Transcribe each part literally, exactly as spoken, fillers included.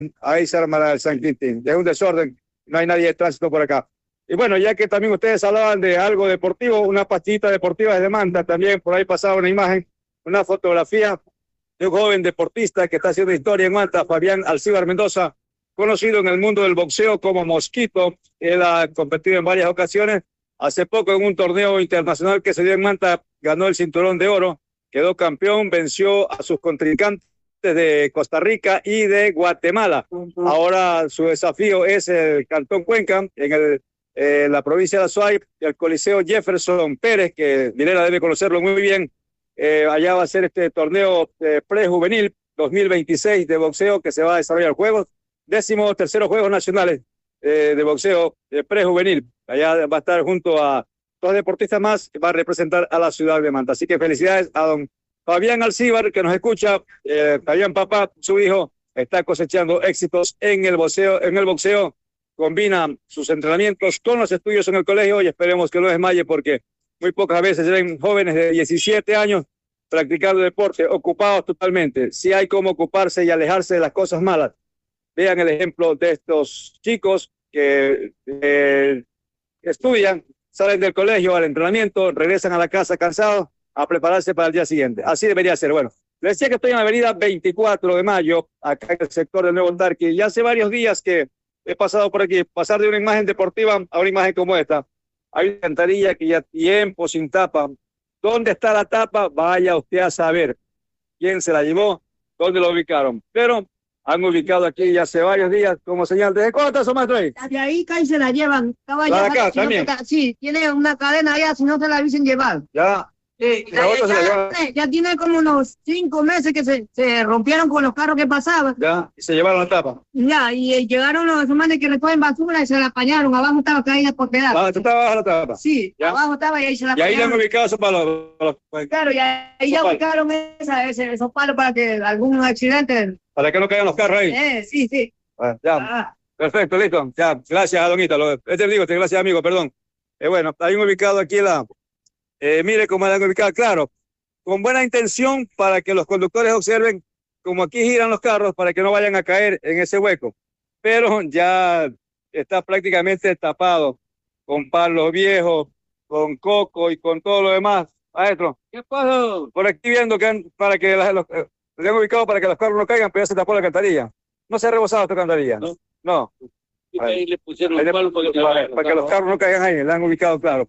ahí se armará el San Quintín. Es un desorden, no hay nadie de tránsito por acá. Y bueno, ya que también ustedes hablaban de algo deportivo, una pastillita deportiva de Manta, también por ahí pasaba una imagen, una fotografía de un joven deportista que está haciendo historia en Manta, Fabián Alcíbar Mendoza, conocido en el mundo del boxeo como Mosquito. Él ha competido en varias ocasiones. Hace poco en un torneo internacional que se dio en Manta, ganó el cinturón de oro, quedó campeón, venció a sus contrincantes de Costa Rica y de Guatemala. Uh-huh. Ahora su desafío es el Cantón Cuenca, en el, eh, la provincia de Azuay, el Coliseo Jefferson Pérez, que Vilera debe conocerlo muy bien. Eh, allá va a ser este torneo eh, prejuvenil dos mil veintiséis de boxeo que se va a desarrollar juegos, décimo terceros Juegos Nacionales eh, de boxeo eh, prejuvenil. Allá va a estar junto a dos deportistas más que va a representar a la ciudad de Manta. Así que felicidades a don Fabián Alcíbar, que nos escucha. eh, Fabián papá, su hijo, está cosechando éxitos en el boxeo, en el boxeo, combina sus entrenamientos con los estudios en el colegio y esperemos que no desmaye porque muy pocas veces se ven jóvenes de diecisiete años practicando deporte, ocupados totalmente. Sí hay cómo ocuparse y alejarse de las cosas malas. Vean el ejemplo de estos chicos que eh, estudian, salen del colegio al entrenamiento, regresan a la casa cansados a prepararse para el día siguiente. Así debería ser. Bueno, les decía que estoy en la avenida veinticuatro de mayo, acá en el sector del Nuevo Tarqui. Ya hace varios días que he pasado por aquí, pasar de una imagen deportiva a una imagen como esta. Hay una alcantarilla que ya tiempo sin tapa. ¿Dónde está la tapa? Vaya usted a saber quién se la llevó, dónde la ubicaron. Pero han ubicado aquí ya hace varios días como señal. ¿Desde cuándo está su maestro ahí? De ahí cae se la llevan. ¿La de acá si también? No, sí, tiene una cadena allá, si no se la hubiesen llevado. Ya. Sí, ya, ya, ya, ya tiene como unos cinco meses que se, se rompieron con los carros que pasaban. Ya, y se llevaron la tapa. Ya, y eh, llegaron los humanos que recogen basura y se la apañaron. Abajo estaba caída por pedazos. Ah, ¿tú estabas abajo la tapa? Sí, ¿ya? Abajo estaba y ahí se la apañaron. Y ahí le han ubicado esos palos. Claro, y ahí ya ubicaron esa, ese, esos palos para que algún accidente... Para que no caigan los carros ahí. Eh, sí, sí. Bueno, ya. Ah. Perfecto, listo. Ya, gracias, donita. Lo, este digo, este, gracias, amigo, perdón. Eh, bueno, hay un ubicado aquí la... Eh, mire cómo la han ubicado, claro. Con buena intención para que los conductores observen como aquí giran los carros para que no vayan a caer en ese hueco. Pero ya está prácticamente tapado con palos viejos, con coco y con todo lo demás. Maestro, ¿qué pasa? Por aquí viendo que han, para que la, los, eh, le han ubicado para que los carros no caigan, pero ya se tapó la alcantarilla. No se ha rebosado esta alcantarilla. No. No. Y ahí le pusieron ahí los palos para, que, para, para que los carros no caigan ahí, le han ubicado, claro.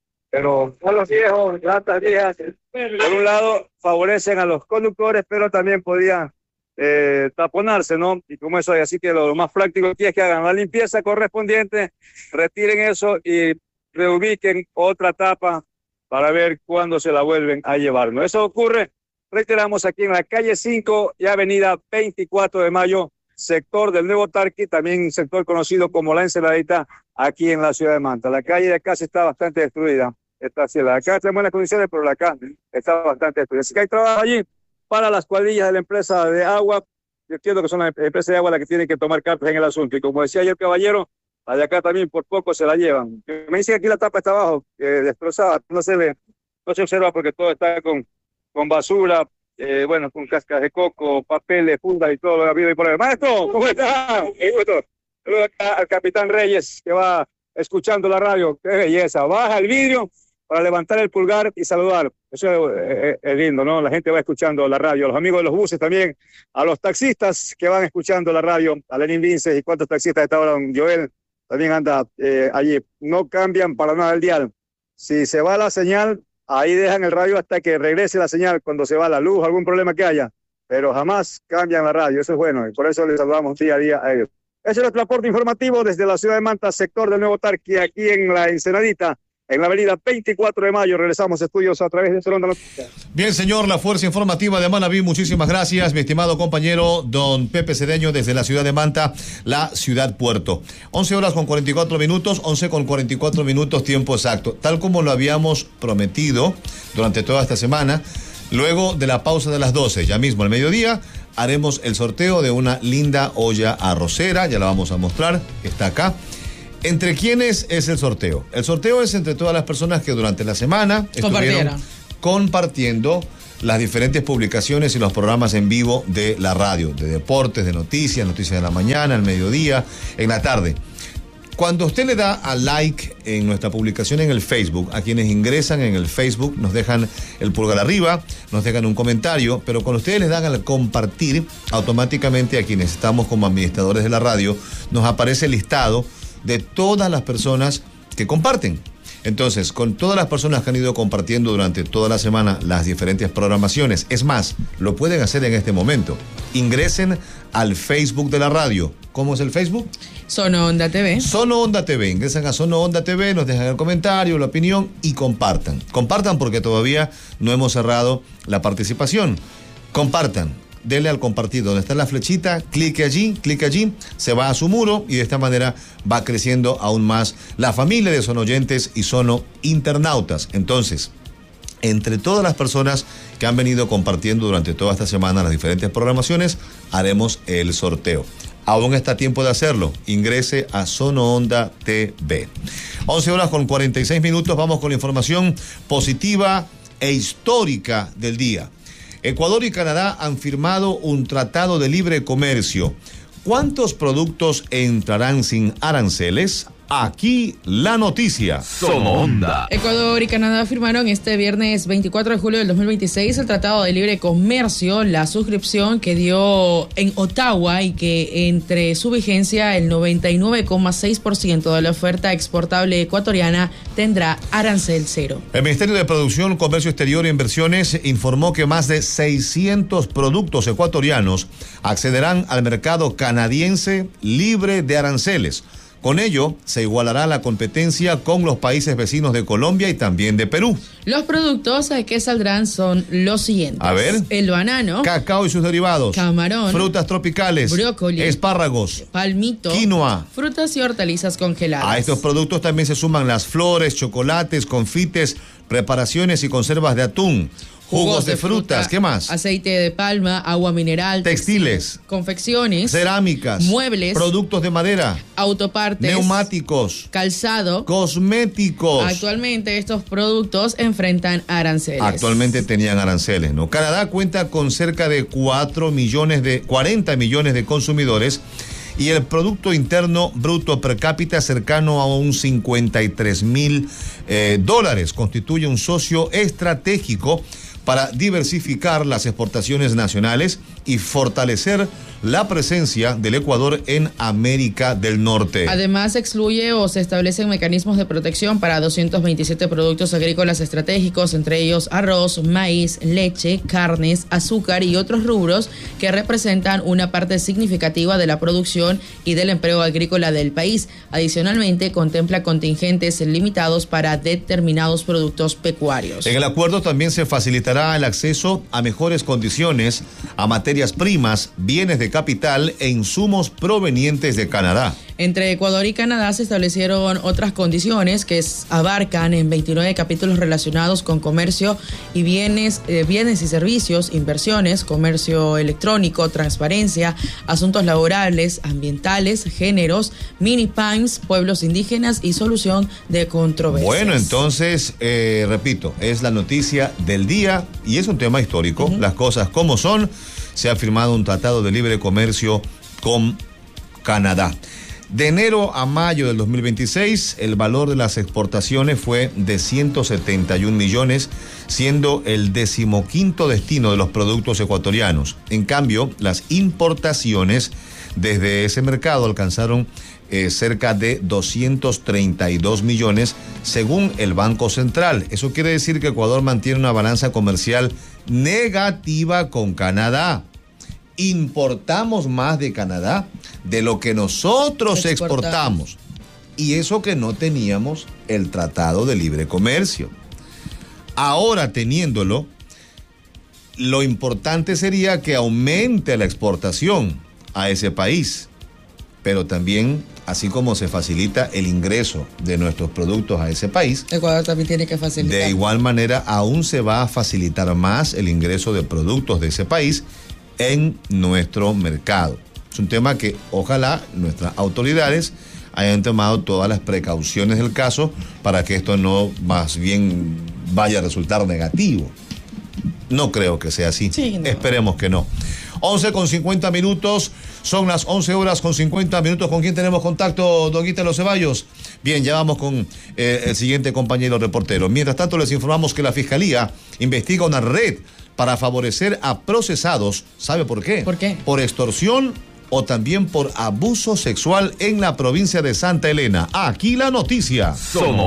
Pero palos viejos, plantas viejas, por un lado favorecen a los conductores, pero también podían eh, taponarse, ¿no? Y como eso hay, así que lo, lo más práctico aquí es que hagan la limpieza correspondiente, retiren eso y reubiquen otra tapa para ver cuándo se la vuelven a llevar, ¿no? Eso ocurre, reiteramos, aquí en la calle cinco y avenida veinticuatro de mayo, sector del Nuevo Tarqui, también sector conocido como La Enceladita, aquí en la ciudad de Manta. La calle de acá se está bastante destruida. Está así, la de acá está en buenas condiciones, pero la acá está bastante destruida. Así que hay trabajo allí para las cuadrillas de la empresa de agua. Yo entiendo que son las empresas de agua las que tienen que tomar cartas en el asunto. Y como decía ayer el caballero, la de acá también por poco se la llevan. Me dicen que aquí la tapa está abajo, eh, destrozada, no se ve, no se observa porque todo está con, con basura, eh, bueno, con cascas de coco, papeles, fundas y todo lo que ha habido y por ahí. Maestro, ¿cómo está? Saludos acá al capitán Reyes, que va escuchando la radio. Qué belleza. Baja el vidrio para levantar el pulgar y saludar. Eso es, es, es lindo, ¿no? La gente va escuchando la radio. Los amigos de los buses también. A los taxistas que van escuchando la radio. A Lenín Vinces y cuántos taxistas de esta hora. Don Joel también anda eh, allí. No cambian para nada el dial. Si se va la señal, ahí dejan el radio hasta que regrese la señal cuando se va la luz, algún problema que haya. Pero jamás cambian la radio. Eso es bueno. Y por eso les saludamos día a día a ellos. Ese es el transporte informativo desde la ciudad de Manta, sector del Nuevo Tarqui, aquí en la Ensenadita, en la avenida veinticuatro de mayo. Regresamos a estudios a través de Salón de Noticias. Bien, señor, la Fuerza Informativa de Manaví, muchísimas gracias, mi estimado compañero don Pepe Cedeño, desde la ciudad de Manta, la ciudad puerto. once horas con cuarenta y cuatro minutos, once con cuarenta y cuatro minutos, tiempo exacto. Tal como lo habíamos prometido durante toda esta semana, luego de la pausa de las doce, ya mismo al mediodía, haremos el sorteo de una linda olla arrocera, ya la vamos a mostrar, está acá. ¿Entre quiénes es el sorteo? El sorteo es entre todas las personas que durante la semana estuvieron compartiendo las diferentes publicaciones y los programas en vivo de la radio, de deportes, de noticias, noticias de la mañana, al mediodía, en la tarde. Cuando usted le da a like en nuestra publicación en el Facebook, a quienes ingresan en el Facebook nos dejan el pulgar arriba, nos dejan un comentario, pero cuando ustedes les dan al compartir, automáticamente a quienes estamos como administradores de la radio, nos aparece el listado de todas las personas que comparten. Entonces, con todas las personas que han ido compartiendo durante toda la semana las diferentes programaciones, es más, lo pueden hacer en este momento. Ingresen al Facebook de la radio. ¿Cómo es el Facebook? Sono Onda T V. Sono Onda T V. Ingresan a Sono Onda T V, nos dejan el comentario, la opinión y compartan. Compartan porque todavía no hemos cerrado la participación. Compartan. Denle al compartir donde está la flechita, clique allí, clique allí, se va a su muro y de esta manera va creciendo aún más la familia de sonoyentes y sono internautas. Entonces, entre todas las personas que han venido compartiendo durante toda esta semana las diferentes programaciones, haremos el sorteo. Aún está tiempo de hacerlo. Ingrese a Sono Onda T V. once horas con cuarenta y seis minutos. Vamos con la información positiva e histórica del día. Ecuador y Canadá han firmado un tratado de libre comercio. ¿Cuántos productos entrarán sin aranceles? Aquí la noticia. Sono Onda. Ecuador y Canadá firmaron este viernes veinticuatro de julio del dos mil veintiséis el Tratado de Libre Comercio, la suscripción que dio en Ottawa y que entre su vigencia el noventa y nueve coma seis por ciento de la oferta exportable ecuatoriana tendrá arancel cero. El Ministerio de Producción, Comercio Exterior e Inversiones informó que más de seiscientos productos ecuatorianos accederán al mercado canadiense libre de aranceles. Con ello, se igualará la competencia con los países vecinos de Colombia y también de Perú. Los productos que saldrán son los siguientes. A ver. El banano. Cacao y sus derivados. Camarón. Frutas tropicales. Brócoli. Espárragos. Palmito. Quinoa. Frutas y hortalizas congeladas. A estos productos también se suman las flores, chocolates, confites, preparaciones y conservas de atún. Jugos, Jugos de, de frutas, fruta, ¿qué más? Aceite de palma, agua mineral, textiles, confecciones, cerámicas, muebles, productos de madera, autopartes, neumáticos, calzado, cosméticos. Actualmente estos productos enfrentan aranceles. Actualmente tenían aranceles, ¿no? Canadá cuenta con cerca de cuatro millones de, cuarenta millones de consumidores y el Producto Interno Bruto per cápita cercano a un cincuenta y tres mil eh, dólares. Constituye un socio estratégico para diversificar las exportaciones nacionales y fortalecer la presencia del Ecuador en América del Norte. Además, excluye o se establecen mecanismos de protección para doscientos veintisiete productos agrícolas estratégicos, entre ellos arroz, maíz, leche, carnes, azúcar y otros rubros que representan una parte significativa de la producción y del empleo agrícola del país. Adicionalmente, contempla contingentes limitados para determinados productos pecuarios. En el acuerdo también se facilitará el acceso a mejores condiciones a materias primas, bienes de capital e insumos provenientes de Canadá. Entre Ecuador y Canadá se establecieron otras condiciones que abarcan en veintinueve capítulos relacionados con comercio y bienes, eh, bienes y servicios, inversiones, comercio electrónico, transparencia, asuntos laborales, ambientales, géneros, mini P A Ms, pueblos indígenas y solución de controversias. Bueno, entonces, eh, repito, es la noticia del día y es un tema histórico, uh-huh. Las cosas como son. Se ha firmado un tratado de libre comercio con Canadá. De enero a mayo del dos mil veintiséis, el valor de las exportaciones fue de ciento setenta y un millones, siendo el decimoquinto destino de los productos ecuatorianos. En cambio, las importaciones desde ese mercado alcanzaron eh, cerca de doscientos treinta y dos millones, según el Banco Central. Eso quiere decir que Ecuador mantiene una balanza comercial negativa con Canadá. Importamos más de Canadá de lo que nosotros exportamos. exportamos. Y eso que no teníamos el Tratado de Libre Comercio. Ahora teniéndolo, lo importante sería que aumente la exportación a ese país. Pero también, así como se facilita el ingreso de nuestros productos a ese país, Ecuador también tiene que facilitar. De igual manera, aún se va a facilitar más el ingreso de productos de ese país en nuestro mercado. Es un tema que ojalá nuestras autoridades hayan tomado todas las precauciones del caso para que esto no más bien vaya a resultar negativo. No creo que sea así. Sí, no. Esperemos que no. once con cincuenta minutos, son las once horas con cincuenta minutos. ¿Con quién tenemos contacto, don Ítalo Ceballos? Bien, ya vamos con eh, el siguiente compañero reportero. Mientras tanto, les informamos que la Fiscalía investiga una red para favorecer a procesados. ¿Sabe por qué? ¿Por qué? Por extorsión o también por abuso sexual en la provincia de Santa Elena. Aquí la noticia.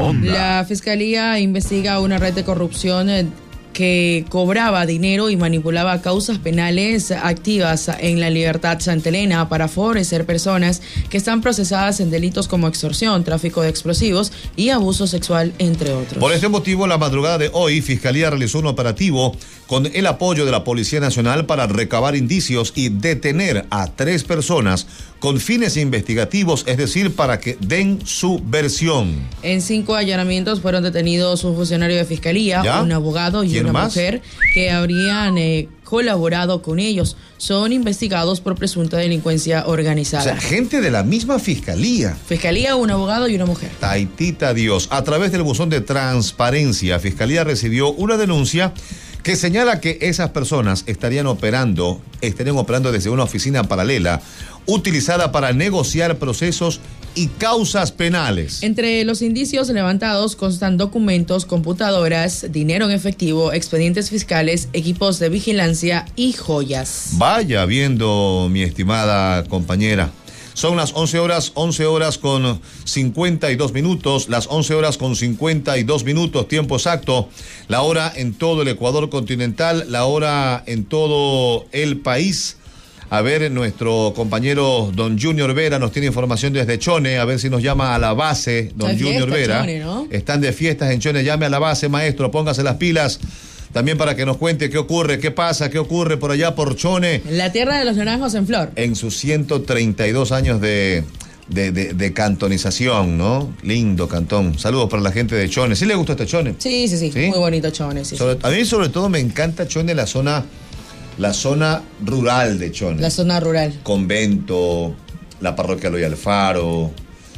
La Fiscalía investiga una red de corrupción eh, que cobraba dinero y manipulaba causas penales activas en la Libertad Santa Elena para favorecer personas que están procesadas en delitos como extorsión, tráfico de explosivos y abuso sexual, entre otros. Por este motivo, la madrugada de hoy, Fiscalía realizó un operativo con el apoyo de la Policía Nacional para recabar indicios y detener a tres personas con fines investigativos, es decir, para que den su versión. En cinco allanamientos fueron detenidos un funcionario de Fiscalía, ¿Ya? un abogado y una más? mujer que habrían eh, colaborado con ellos. Son investigados por presunta delincuencia organizada. O sea, gente de la misma Fiscalía. Fiscalía, un abogado y una mujer. Taitita Dios. A través del buzón de transparencia, Fiscalía recibió una denuncia que señala que esas personas estarían operando, estarían operando desde una oficina paralela utilizada para negociar procesos y causas penales. Entre los indicios levantados constan documentos, computadoras, dinero en efectivo, expedientes fiscales, equipos de vigilancia y joyas. Vaya viendo, mi estimada compañera. Son las once horas, once horas con cincuenta y dos minutos, las once horas con cincuenta y dos minutos, tiempo exacto, la hora en todo el Ecuador continental, la hora en todo el país. A ver, nuestro compañero don Junior Vera nos tiene información desde Chone, a ver si nos llama a la base, don Está Junior fiesta, Vera. Chone, ¿no? Están de fiestas en Chone, llame a la base, maestro, póngase las pilas. También para que nos cuente qué ocurre, qué pasa, qué ocurre por allá por Chone. La tierra de los naranjos en flor. En sus ciento treinta y dos años de, de, de, de cantonización, ¿no? Lindo cantón. Saludos para la gente de Chone. ¿Sí le gustó este Chone? Sí, sí, sí, ¿Sí? muy bonito Chone. Sí, Sobre, sí. a mí sobre todo me encanta Chone, la zona, la zona rural de Chone. La zona rural. Convento, la parroquia Loy Alfaro,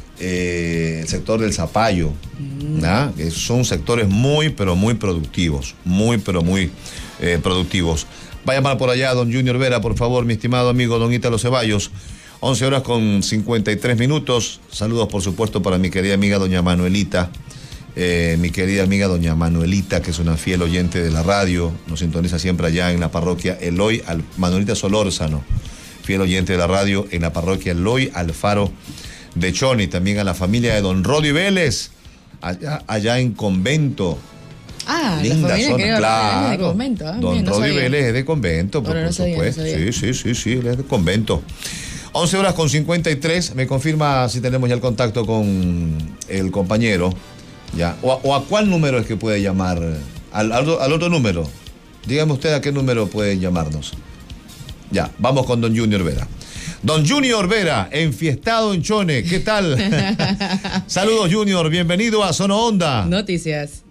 eh, el sector del Zapallo, ¿no? Que son sectores muy, pero muy productivos, muy, pero muy eh, productivos. Va a llamar por allá don Junior Vera, por favor, mi estimado amigo don Ítalo Ceballos. once horas con cincuenta y tres minutos. Saludos, por supuesto, para mi querida amiga doña Manuelita. Eh, mi querida amiga doña Manuelita, que es una fiel oyente de la radio, nos sintoniza siempre allá en la parroquia Eloy, Al, Manuelita Solórzano, fiel oyente de la radio en la parroquia Eloy Alfaro de Chone. También a la familia de don Rodi Vélez, allá, allá en Convento. Ah, Linda la familia zona, que claro. es de Convento. Ah, Don bien, no Rodi sabía. Vélez es de Convento, por, Ahora no por sabía, no supuesto. sabía. Sí, sí, sí, sí, él es de Convento. once horas con cincuenta y tres, me confirma si tenemos ya el contacto con el compañero. Ya. O, a, o a cuál número es que puede llamar, al, al, al otro número. Dígame usted a qué número puede llamarnos. Ya, vamos con don Junior Vera. Don Junior Vera, enfiestado en Chone, ¿qué tal? Saludos, Junior, bienvenido a Zona Onda. Noticias.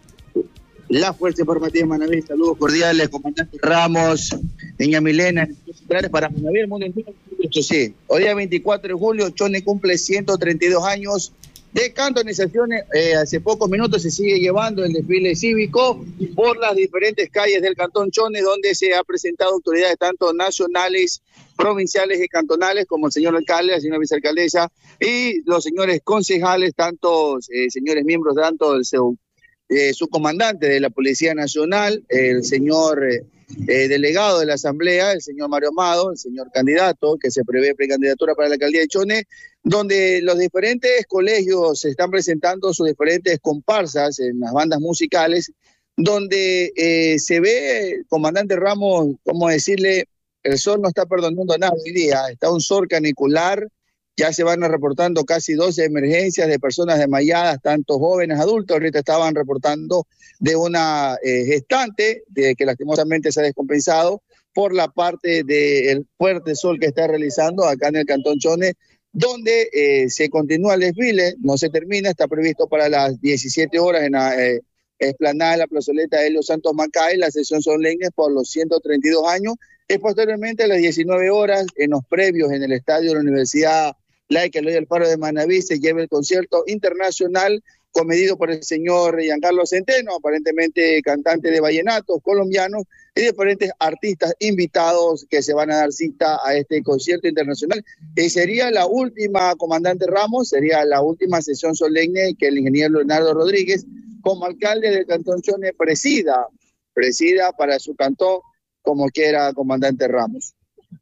La Fuerza Informativa de Manaví, saludos cordiales, comandante Ramos, Niña Milena, para Manaví, el mundo entero. Sí, hoy día veinticuatro de julio, Chone cumple ciento treinta y dos años de cantonizaciones. Eh, hace pocos minutos se sigue llevando el desfile cívico por las diferentes calles del Cantón Chone, donde se ha presentado autoridades tanto nacionales, provinciales y cantonales, como el señor alcalde, la señora vicealcaldesa y los señores concejales, tantos eh, señores miembros, tanto del seu Eh, su comandante de la Policía Nacional, el señor eh, eh, delegado de la Asamblea, el señor Mario Amado, el señor candidato, que se prevé precandidatura para la alcaldía de Chone, donde los diferentes colegios se están presentando sus diferentes comparsas en las bandas musicales, donde eh, se ve, comandante Ramos, como decirle, el sol no está perdonando nada hoy día, está un sol canicular. Ya se van reportando casi doce emergencias de personas desmayadas, tanto jóvenes, adultos. Ahorita estaban reportando de una eh, gestante de que lastimosamente se ha descompensado por la parte del fuerte sol que está realizando acá en el Cantón Chone, donde eh, se continúa el desfile, no se termina, está previsto para las diecisiete horas en la eh, explanada de la plazoleta Helio Santos Macay, la sesión solemne por los ciento treinta y dos años, y posteriormente a las diecinueve horas en los previos en el estadio de la Universidad Laica Eloy Alfaro de Manaví se lleva el concierto internacional comedido por el señor Giancarlo Centeno, aparentemente cantante de vallenatos colombianos, y diferentes artistas invitados que se van a dar cita a este concierto internacional. Y sería la última, comandante Ramos, sería la última sesión solemne que el ingeniero Leonardo Rodríguez, como alcalde del Cantón Chone, presida, presida para su cantón, como quiera, comandante Ramos.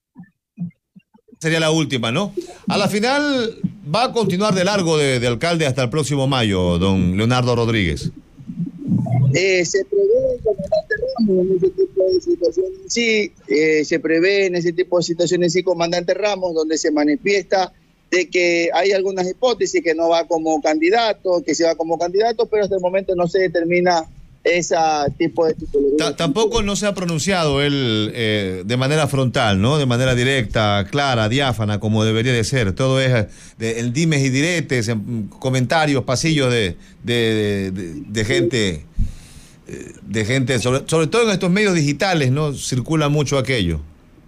Sería la última, ¿no? A la final va a continuar de largo de, de alcalde hasta el próximo mayo, don Leonardo Rodríguez. Eh, se prevé, comandante Ramos, en ese tipo de situaciones sí, eh, se prevé en ese tipo de situaciones sí, comandante Ramos, donde se manifiesta de que hay algunas hipótesis que no va como candidato, que se va como candidato, pero hasta el momento no se determina ese tipo de tipología. Tampoco no se ha pronunciado él eh, de manera frontal, ¿no? De manera directa, clara, diáfana, como debería de ser. Todo es de, el dimes y diretes, en comentarios, pasillos de, de, de, de gente, de gente, sobre, sobre todo en estos medios digitales, ¿no? Circula mucho aquello.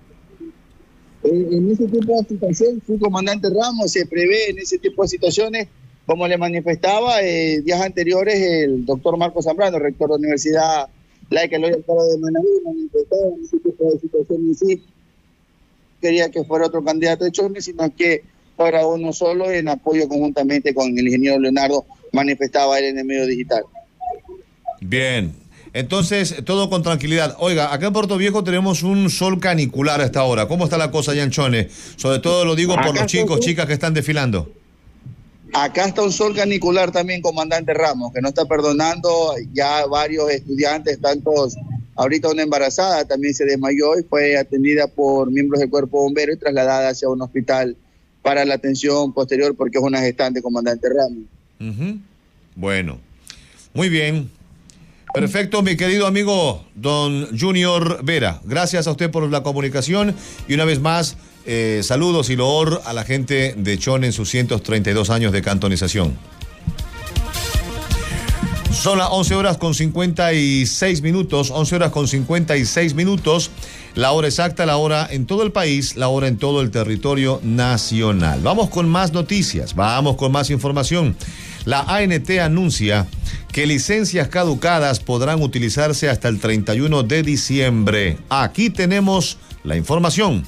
En, en ese tipo de situaciones, su comandante Ramos, se prevé en ese tipo de situaciones, como le manifestaba eh, días anteriores el doctor Marco Zambrano, rector de la Universidad Laica Eloy Alfaro de Manaví, manifestaba en ese tipo de situaciones sí quería que fuera otro candidato de Chone, sino que fuera uno solo en apoyo conjuntamente con el ingeniero Leonardo, manifestaba él en el medio digital. Bien, entonces todo con tranquilidad. Oiga, acá en Puerto Viejo tenemos un sol canicular a esta hora. ¿Cómo está la cosa allá en Chone? Sobre todo lo digo por acá los chicos, son... chicas que están desfilando. Acá está un sol canicular también, comandante Ramos, que no está perdonando. Ya varios estudiantes, tantos, ahorita una embarazada también se desmayó y fue atendida por miembros del cuerpo bombero y trasladada hacia un hospital para la atención posterior porque es una gestante, comandante Ramos. Uh-huh. Bueno, muy bien. Perfecto, mi querido amigo don Junior Vera. Gracias a usted por la comunicación y una vez más, eh, saludos y loor a la gente de Chone en sus ciento treinta y dos años de cantonización. Son las once horas con cincuenta y seis minutos, once horas con cincuenta y seis minutos, la hora exacta, la hora en todo el país, la hora en todo el territorio nacional. Vamos con más noticias, vamos con más información. La A N T anuncia que licencias caducadas podrán utilizarse hasta el treinta y uno de diciembre. Aquí tenemos la información.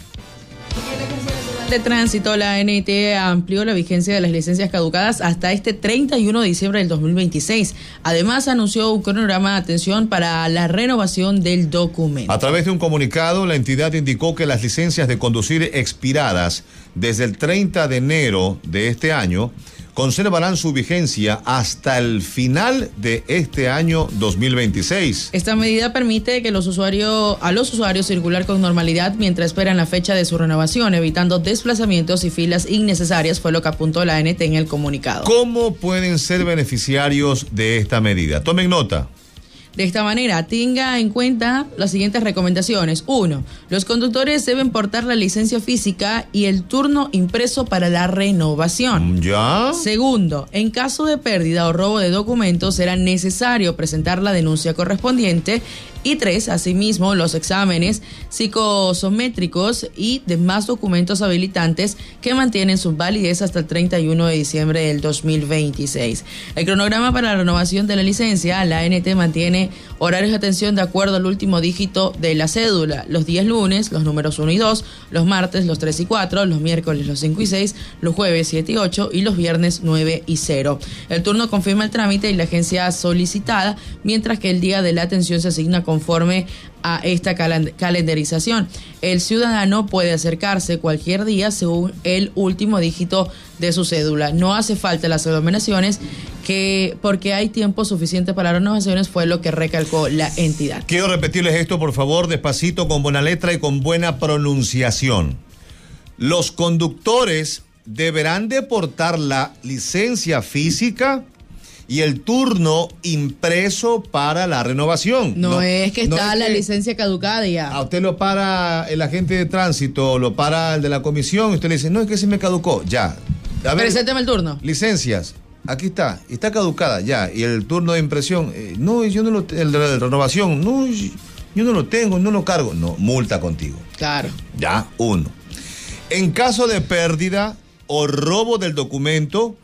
De tránsito, la A N T amplió la vigencia de las licencias caducadas hasta este treinta y uno de diciembre del dos mil veintiséis. Además, anunció un cronograma de atención para la renovación del documento. A través de un comunicado, la entidad indicó que las licencias de conducir expiradas desde el treinta de enero de este año conservarán su vigencia hasta el final de este año dos mil veintiséis. Esta medida permite que los usuarios, a los usuarios circular con normalidad mientras esperan la fecha de su renovación, evitando desplazamientos y filas innecesarias, fue lo que apuntó la A N T en el comunicado. ¿Cómo pueden ser beneficiarios de esta medida? Tomen nota. De esta manera, tenga en cuenta las siguientes recomendaciones. Uno, los conductores deben portar la licencia física y el turno impreso para la renovación. ¿Ya? Segundo, en caso de pérdida o robo de documentos, será necesario presentar la denuncia correspondiente. Y tres, asimismo, los exámenes psicosométricos y demás documentos habilitantes que mantienen su validez hasta el treinta y uno de diciembre del dos mil veintiséis. El cronograma para la renovación de la licencia, la A N T mantiene horarios de atención de acuerdo al último dígito de la cédula. Los días lunes, los números uno y dos, los martes, los tres y cuatro, los miércoles, los cinco y seis, los jueves, siete y ocho y los viernes, nueve y cero. El turno confirma el trámite y la agencia solicitada, mientras que el día de la atención se asigna conforme a esta calend- calendarización. El ciudadano puede acercarse cualquier día según el último dígito de su cédula. No hace falta las aglomeraciones que porque hay tiempo suficiente para renovaciones, fue lo que recalcó la entidad. Quiero repetirles esto, por favor, despacito, con buena letra y con buena pronunciación. Los conductores deberán de portar la licencia física y el turno impreso para la renovación. No, no es que está no es la que licencia caducada ya. A usted lo para el agente de tránsito, lo para el de la comisión, y usted le dice, no, es que se me caducó, ya. A ver, presénteme el turno. Licencias, aquí está, está caducada, ya. Y el turno de impresión, eh, no, yo no lo, el de la renovación, no, yo no lo tengo, no lo cargo. No, multa contigo. Claro. Ya, uno. En caso de pérdida o robo del documento,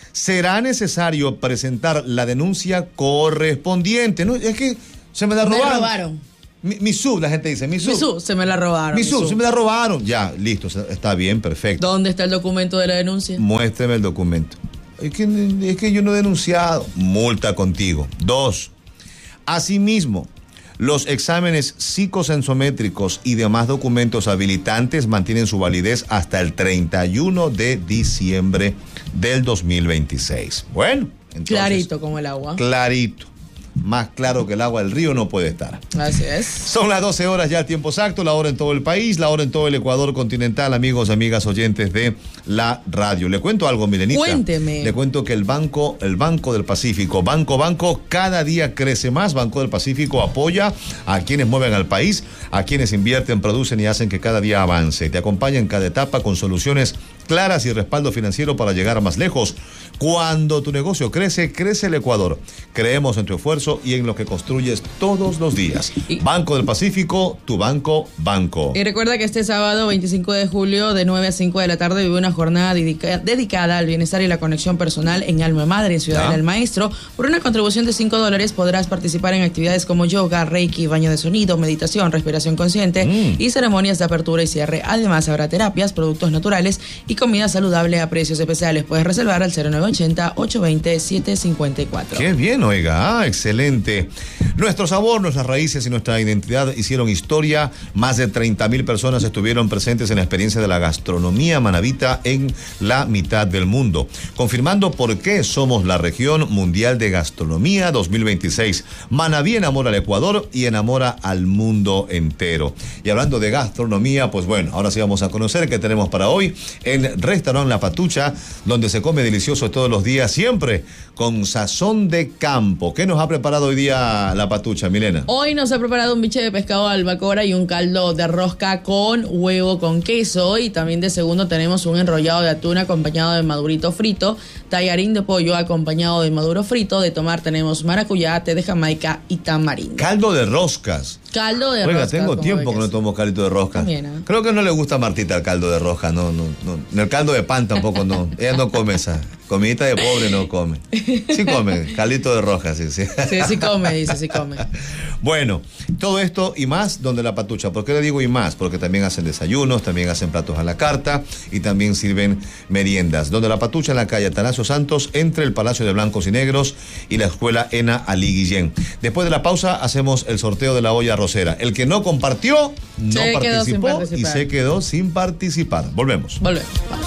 será necesario presentar la denuncia correspondiente. No, es que se me la robaron. Me robaron. Mi, mi sub, la gente dice, mi sub. Mi sub, se me la robaron. Mi sub, mi sub. se me la robaron. Ya, listo, está bien, perfecto. ¿Dónde está el documento de la denuncia? Muéstreme el documento. Es que, es que yo no he denunciado. Multa contigo. Dos, asimismo, los exámenes psicosensométricos y demás documentos habilitantes mantienen su validez hasta el treinta y uno de diciembre del dos mil veintiséis. Bueno, entonces, clarito como el agua. Clarito. Más claro que el agua del río no puede estar. Así es. Son las doce horas ya el tiempo exacto, la hora en todo el país, la hora en todo el Ecuador continental, amigos, amigas, oyentes de la radio. Le cuento algo, Milenita. Cuénteme. Le cuento que el Banco, el Banco del Pacífico, Banco Banco, cada día crece más. Banco del Pacífico apoya a quienes mueven al país, a quienes invierten, producen y hacen que cada día avance. Te acompaña en cada etapa con soluciones claras y respaldo financiero para llegar más lejos. Cuando tu negocio crece, crece el Ecuador. Creemos en tu esfuerzo y en lo que construyes todos los días. Y Banco del Pacífico, tu banco, banco. Y recuerda que este sábado veinticinco de julio de nueve a cinco de la tarde vive una jornada dedica, dedicada al bienestar y la conexión personal en Alma Madre, en Ciudad del Maestro. Por una contribución de cinco dólares podrás participar en actividades como yoga, reiki, baño de sonido, meditación, respiración consciente mm. y ceremonias de apertura y cierre. Además habrá terapias, productos naturales y comida saludable a precios especiales. Puedes reservar al cero nueve ochenta, ocho veinte, siete cincuenta y cuatro. Qué bien, oiga, ah, excelente. Nuestro sabor, nuestras raíces y nuestra identidad hicieron historia. Más de treinta mil personas estuvieron presentes en la experiencia de la gastronomía manabita en la mitad del mundo, confirmando por qué somos la región mundial de gastronomía dos mil veintiséis. Manabí enamora al Ecuador y enamora al mundo entero. Y hablando de gastronomía, pues bueno, ahora sí vamos a conocer qué tenemos para hoy en Restaurant La Patucha, donde se come delicioso todos los días, siempre con sazón de campo. ¿Qué nos ha preparado hoy día La Patucha, Milena? Hoy nos ha preparado un biche de pescado de albacora y un caldo de rosca con huevo con queso, y también de segundo tenemos un enrollado de atún acompañado de madurito frito, tallarín de pollo acompañado de maduro frito, de tomar tenemos maracuyá, té de Jamaica y tamarindo. Caldo de roscas. Caldo de Oiga, rosca. tengo tiempo que no tomo caldito de rosca. También, ¿eh? Creo que no le gusta a Martita el caldo de rosca, no, no, no. El caldo de pan tampoco, no. Ella no come esa. Comidita de pobre no come. Sí come, caldito de rosca, sí, sí. Sí, sí come, dice, sí come. Bueno, todo esto y más donde La Patucha. ¿Por qué le digo y más? Porque también hacen desayunos, también hacen platos a la carta y también sirven meriendas. Donde La Patucha en la calle Atanasio Santos, entre el Palacio de Blancos y Negros y la Escuela Ena Ali Guillén. Después de la pausa hacemos el sorteo de la olla arrocera. El que no compartió, no se participó y se quedó sin participar. Volvemos. Volvemos. Vamos.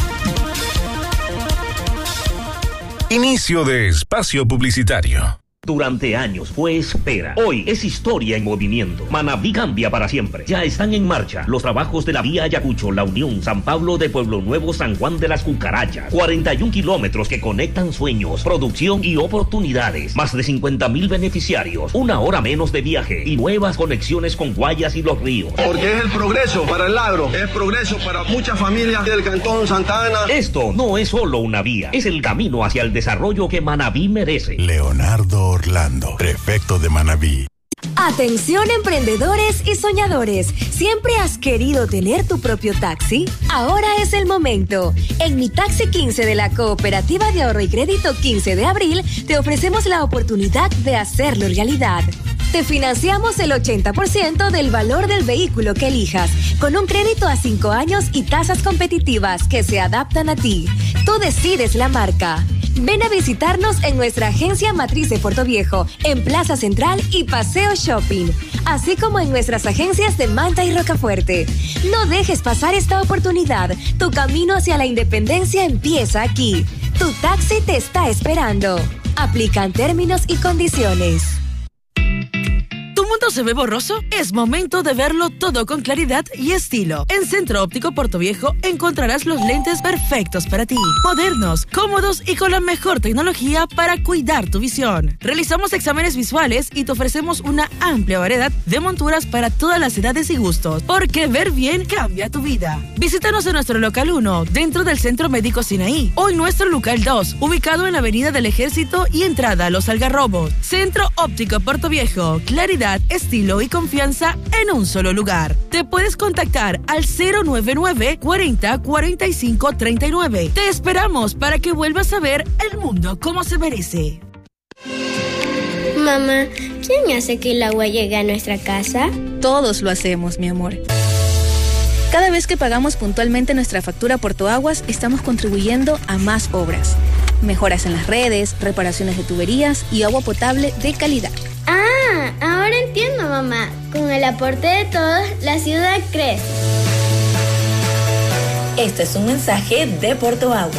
Inicio de espacio publicitario. Durante años fue espera. Hoy es historia en movimiento. Manabí cambia para siempre. Ya están en marcha los trabajos de la vía Ayacucho, La Unión, San Pablo de Pueblo Nuevo, San Juan de las Cucarachas. cuarenta y un kilómetros que conectan sueños, producción y oportunidades. Más de cincuenta mil beneficiarios. Una hora menos de viaje y nuevas conexiones con Guayas y Los Ríos. Porque es el progreso para el agro. Es progreso para muchas familias del Cantón Santa Ana. Esto no es solo una vía. Es el camino hacia el desarrollo que Manabí merece. Leonardo Orlando, prefecto de Manabí. Atención emprendedores y soñadores, ¿siempre has querido tener tu propio taxi? Ahora es el momento. En Mi Taxi quince de la Cooperativa de Ahorro y Crédito quince de abril te ofrecemos la oportunidad de hacerlo realidad. Te financiamos el ochenta por ciento del valor del vehículo que elijas, con un crédito a cinco años y tasas competitivas que se adaptan a ti. Tú decides la marca. Ven a visitarnos en nuestra agencia matriz de Puerto Viejo, en Plaza Central y Paseo Shopping, así como en nuestras agencias de Manta y Rocafuerte. No dejes pasar esta oportunidad. Tu camino hacia la independencia empieza aquí. Tu taxi te está esperando. Aplican términos y condiciones. ¿Tu mundo se ve borroso? Es momento de verlo todo con claridad y estilo. En Centro Óptico Puerto Viejo encontrarás los lentes perfectos para ti. Modernos, cómodos y con la mejor tecnología para cuidar tu visión. Realizamos exámenes visuales y te ofrecemos una amplia variedad de monturas para todas las edades y gustos. Porque ver bien cambia tu vida. Visítanos en nuestro local uno, dentro del Centro Médico Sinaí, o en nuestro local dos, ubicado en la Avenida del Ejército y entrada a Los Algarrobos. Centro Óptico Puerto Viejo. Claridad, estilo y confianza en un solo lugar. Te puedes contactar al cero nueve nueve, cuarenta, cuarenta y cinco, treinta y nueve. Te esperamos para que vuelvas a ver el mundo como se merece. Mamá, ¿quién hace que el agua llegue a nuestra casa? Todos lo hacemos, mi amor. Cada vez que pagamos puntualmente nuestra factura Portoaguas, estamos contribuyendo a más obras. Mejoras en las redes, reparaciones de tuberías y agua potable de calidad. Ah, ahora entiendo, mamá. Con el aporte de todos, la ciudad crece. Este es un mensaje de Portoaguas.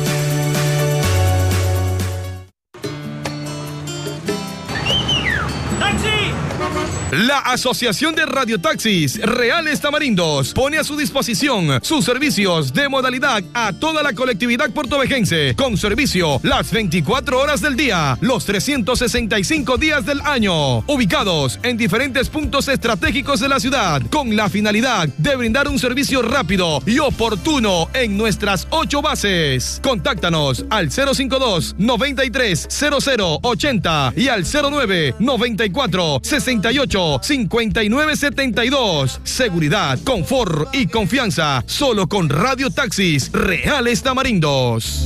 La Asociación de Radiotaxis Reales Tamarindos pone a su disposición sus servicios de modalidad a toda la colectividad portovejense, con servicio las veinticuatro horas del día, los trescientos sesenta y cinco días del año, ubicados en diferentes puntos estratégicos de la ciudad, con la finalidad de brindar un servicio rápido y oportuno en nuestras ocho bases. Contáctanos al cero cinco dos, noventa y tres, cero cero, ochenta y al cero nueve, noventa y cuatro, sesenta y ocho, cincuenta y nueve setenta y dos. Seguridad, confort y confianza solo con Radio Taxis Reales Tamarindos.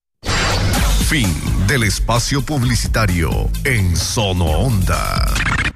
Fin del espacio publicitario en Sono Onda.